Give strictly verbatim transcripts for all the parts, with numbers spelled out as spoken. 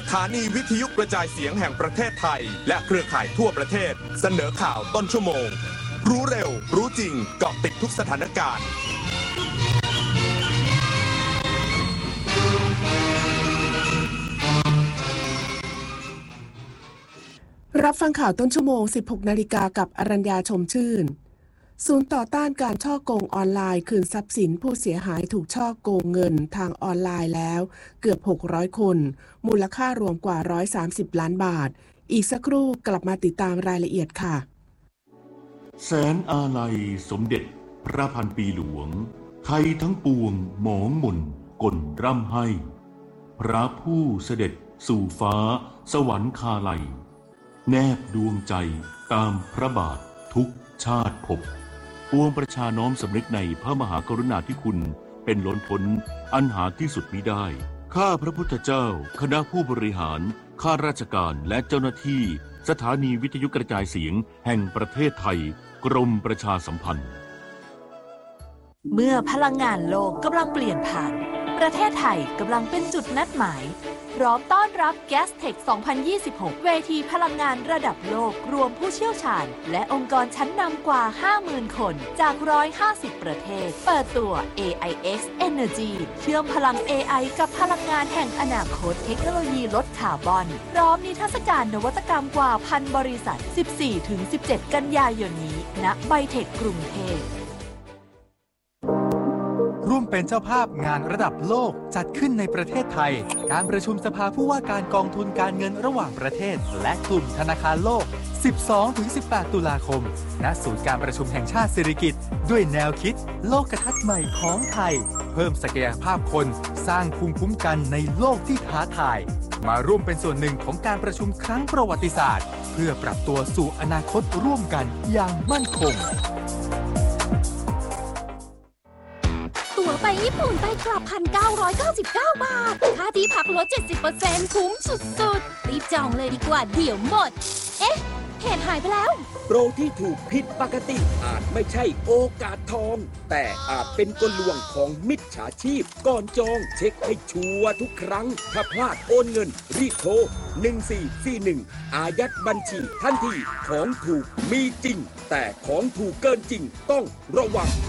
ถานีวิทยุกระจายเสียงแห่งประเทศไทยและเครือข่ายทั่วประเทศเสนอข่าวต้นชั่วโมงรู้เร็วรู้จริงเกาะติดทุกสถานการณ์รับฟังข่าวต้นชั่วโมง สิบหกนาฬิกา กับอรัญญาชมชื่นศูนย์ต่อต้านการฉ้อโกงออนไลน์คืนทรัพย์สินผู้เสียหายถูกฉ้อโกงเงินทางออนไลน์แล้วเกือบหกร้อยคนมูลค่ารวมกว่าหนึ่งร้อยสามสิบล้านบาทอีกสักครู่กลับมาติดตามรายละเอียดค่ะแสนอาลัยสมเด็จพระพันปีหลวงไทยทั้งปวงหมองหม่นก่นร่ำให้พระผู้เสด็จสู่ฟ้าสวรรคาลัยแนบดวงใจตามพระบาททุกชาติภพปวงประชาน้อมสำนึกในพระมหากรุณาธิคุณเป็นล้นพ้นอันหาที่สุดมิได้ข้าพระพุทธเจ้าคณะผู้บริหารข้าราชการและเจ้าหน้าที่สถานีวิทยุกระจายเสียงแห่งประเทศไทยกรมประชาสัมพันธ์เมื่อพลังงานโลกกำลังเปลี่ยนผ่านประเทศไทยกำลังเป็นจุดนัดหมายพร้อมต้อนรับ Gastech สองพันยี่สิบหก เวทีพลังงานระดับโลกรวมผู้เชี่ยวชาญและองค์กรชั้นนำกว่า ห้าหมื่น คนจากหนึ่งร้อยห้าสิบประเทศเปิดตัว เอ ไอ เอ็กซ์ Energy เชื่อมพลัง เอ ไอ กับพลังงานแห่งอนาคตเทคโนโลยีลดคาร์บอนพร้อมนิทรรศการนวัตกรรมกว่าพันบริษัท สิบสี่ถึงสิบเจ็ด กันยายนนี้ณไบเทคกรุงเทพร่วมเป็นเจ้าภาพงานระดับโลกจัดขึ้นในประเทศไทยการประชุมสภาผู้ว่าการกองทุนการเงินระหว่างประเทศและกลุ่มธนาคารโลก สิบสองถึงสิบแปด ตุลาคมณศูนย์การประชุมแห่งชาติสิริกิติ์ด้วยแนวคิดโลกทัศน์ใหม่ของไทยเพิ่มศักยภาพคนสร้างภูมิคุ้มกันในโลกที่ท้าทายมาร่วมเป็นส่วนหนึ่งของการประชุมครั้งประวัติศาสตร์เพื่อปรับตัวสู่อนาคตร่วมกันอย่างมั่นคงตั๋วไปญี่ปุ่นไปกลับ หนึ่งพันเก้าร้อยเก้าสิบเก้า บาทค่าที่พักลด เจ็ดสิบเปอร์เซ็นต์ คุ้มสุดๆรีบจองเลยดีกว่าเดี๋ยวหมดเอ๊ะเพจหายไปแล้วโปรที่ถูกผิดปกติอาจไม่ใช่โอกาสทองแต่อาจเป็นกลลวงของมิจฉาชีพก่อนจองเช็คให้ชัวร์ทุกครั้งถ้าพลาดโอนเงินรีบโทรหนึ่งสี่สี่หนึ่งอายัดบัญชีทันทีของถูกมีจริงแต่ของถูกเกินจริงต้องระวัง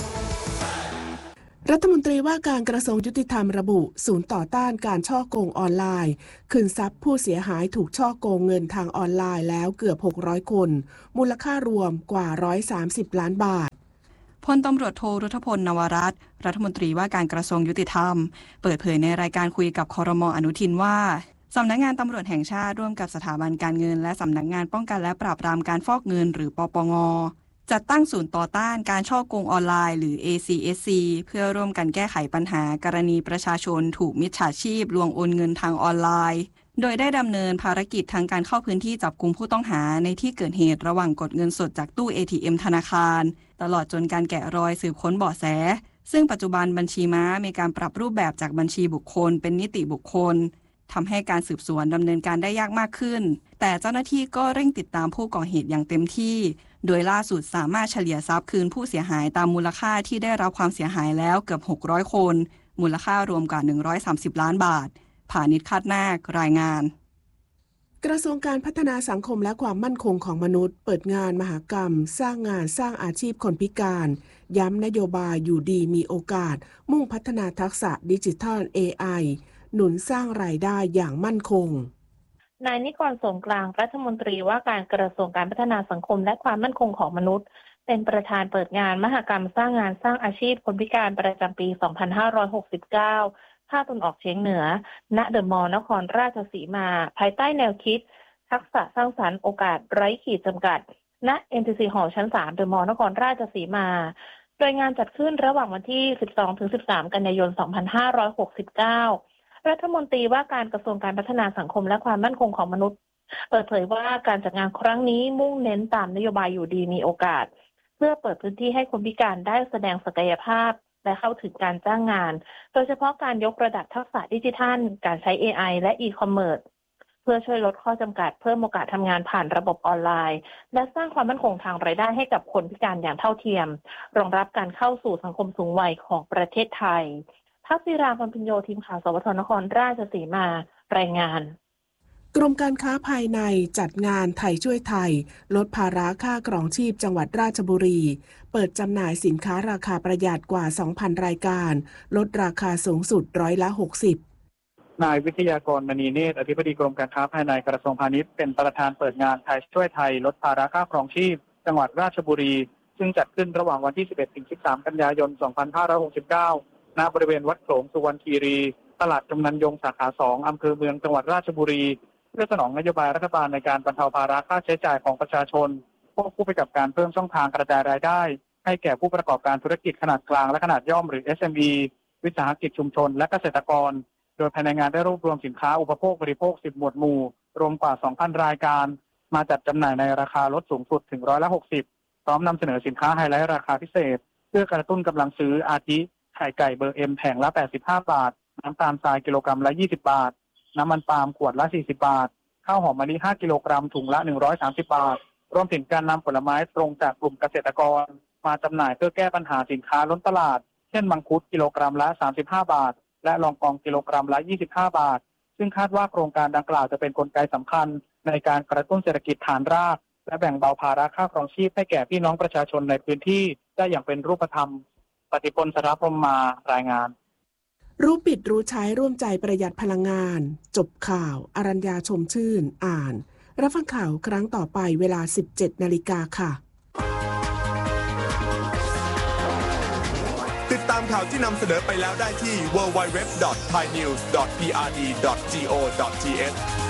รัฐมนตรีว่าการกระทรวงยุติธรรมระบุศูนย์ต่อต้านการฉ้อโกงออนไลน์คืนทรัพย์ผู้เสียหายถูกฉ้อโกงเงินทางออนไลน์แล้วเกือบหกร้อยคนมูลค่ารวมกว่าหนึ่งร้อยสามสิบล้านบาทพลตำรวจโทรุทพลนวรัตน์รัฐมนตรีว่าการกระทรวงยุติธรรมเปิดเผยในรายการคุยกับครม.อนุทินว่าสำนักงานตำรวจแห่งชาติร่วมกับสถาบันการเงินและสำนักงานป้องกันและปราบปรามการฟอกเงินหรือปปง.จัดตั้งศูนย์ต่อต้านการฉ้อโกงออนไลน์หรือ เอ ซี เอส ซี เพื่อร่วมกันแก้ไขปัญหากรณีประชาชนถูกมิจฉาชีพลวงโอนเงินทางออนไลน์โดยได้ดำเนินภารกิจทางการเข้าพื้นที่จับกุมผู้ต้องหาในที่เกิดเหตุระหว่างกดเงินสดจากตู้ เอ ที เอ็ม ธนาคารตลอดจนการแกะรอยสืบค้นเบาะแสซึ่งปัจจุบันบัญชีม้ามีการปรับรูปแบบจากบัญชีบุคคลเป็นนิติบุคคลทำให้การสืบสวนดำเนินการได้ยากมากขึ้นแต่เจ้าหน้าที่ก็เร่งติดตามผู้ก่อเหตุอย่างเต็มที่โดยล่าสุดสามารถเฉลี่ยทรัพย์คืนผู้เสียหายตามมูลค่าที่ได้รับความเสียหายแล้วเกือบหกร้อยคนมูลค่ารวมกว่าหนึ่งร้อยสามสิบล้านบาทผานิชคาดนาครายงานกระทรวงการพัฒนาสังคมและความมั่นคงของมนุษย์เปิดงานมหกรรมสร้างงานสร้างอาชีพคนพิการย้ำนโยบายอยู่ดีมีโอกาสมุ่งพัฒนาทักษะดิจิทัล เอ ไอ หนุนสร้างรายได้อย่างมั่นคงนายนิกร สงกลางรัฐมนตรีว่าการกระทรวงการพัฒนาสังคมและความมั่นคงของมนุษย์เป็นประธานเปิดงานมหกรรมสร้างงานสร้างอาชีพคนพิการประจำปี สองพันห้าร้อยหกสิบเก้า ภาคตะวันออกเฉียงเหนือณเดอะมอลล์นครราชสีมาภายใต้แนวคิดทักษะสร้างสรรค์โอกาสไร้ขีดจำกัดณ เอ็ม ที ซี Hall ชั้น สาม เดอะมอลล์นครราชสีมาโดยงานจัดขึ้นระหว่างวันที่ สิบสองถึงสิบสาม กันยายน สองพันห้าร้อยหกสิบเก้า รัฐมนตรีว่าการกระทรวงการพัฒนาสังคมและความมั่นคงของมนุษย์เปิดเผยว่าการจัดงานครั้งนี้มุ่งเน้นตามนโยบายอยู่ดีมีโอกาสเพื่อเปิดพื้นที่ให้คนพิการได้แสดงศักยภาพและเข้าถึงการจ้างงานโดยเฉพาะการยกระดับทักษะดิจิทัลการใช้ เอ ไอ และ อีคอมเมิร์ซ เพื่อช่วยลดข้อจำกัดเพิ่มโอกาสทำงานผ่านระบบออนไลน์และสร้างความมั่นคงทางรายได้ให้กับคนพิการอย่างเท่าเทียมรองรับการเข้าสู่สังคมสูงวัยของประเทศไทยพักศิรา พรพิญโยทีมข่าวสวทนครราชสีมารายงานกรมการค้าภายในจัดงานไทยช่วยไทยลดภาระค่าครองชีพจังหวัดราชบุรีเปิดจำหน่ายสินค้าราคาประหยัดกว่า สองพัน รายการลดราคาสูงสุดร้อยละหกสิบนายวิทยากรมณีเนตรอธิบดีกรมการค้าภายในกระทรวงพาณิชย์เป็นประธานเปิดงานไทยช่วยไทยลดภาระค่าครองชีพจังหวัดราชบุรีซึ่งจัดขึ้นระหว่างวันที่ สิบเอ็ดถึงสิบสาม กันยายน สองพันห้าร้อยหกสิบเก้า ณ บริเวณวัดโขลงสุวรรณคีรีตลาดกำนันยงสาขา สอง อำเภอเมืองจังหวัดราชบุรีเพื่อสนองนโยบายรัฐบาลในการบรรเทาภาระค่าใช้จ่ายของประชาชนควบคู่ไปกับการเพิ่มช่องทางกระจายรายได้ให้แก่ผู้ประกอบการธุรกิจขนาดกลางและขนาดย่อมหรือ เอส เอ็ม อี วิสาหกิจชุมชนและเกษตรกรโดยภายในงานได้รวบรวมสินค้าอุปโภคบริโภค สิบ หมวดหมู่รวมกว่า สองพัน รายการมาจัดจำหน่ายในราคาลดสูงสุดถึงร้อยละหกสิบพร้อมนำเสนอสินค้าไฮไลท์ราคาพิเศษเพื่อกระตุ้นกำลังซื้ออาทิไข่ไก่เบอร์ M แผงละแปดสิบห้าบาทน้ำตาลทรายกิโลกรัมละยี่สิบบาทน้ำมันปาล์มขวดละสี่สิบบาทข้าวหอมมะลิห้ากิโลกรัมถุงละหนึ่งร้อยสามสิบบาทรวมถึงการนำผลไม้ตรงจากกลุ่มเกษตรกรมาจำหน่ายเพื่อแก้ปัญหาสินค้าล้นตลาดเช่นมังคุดกิโลกรัมละสามสิบห้าบาทและลองกองกิโลกรัมละยี่สิบห้าบาทซึ่งคาดว่าโครงการดังกล่าวจะเป็นกลไกสำคัญในการกระตุ้นเศรษฐกิจฐานรากและแบ่งเบาภาระค่าครองชีพให้แก่พี่น้องประชาชนในพื้นที่ได้อย่างเป็นรูปธรรมปฏิพลสรพรหมมารายงานรู้ปิดรู้ใช้ร่วมใจประหยัดพลังงานจบข่าวอรัญญาชมชื่นอ่านรับฟังข่าวครั้งต่อไปเวลา สิบเจ็ดนาฬิกาค่ะติดตามข่าวที่นำเสนอไปแล้วได้ที่ ดับเบิลยู ดับเบิลยู ดับเบิลยู ดอท ไทยนิวส์ ดอท พี อาร์ ดี ดอท จี โอ ดอท ที เอช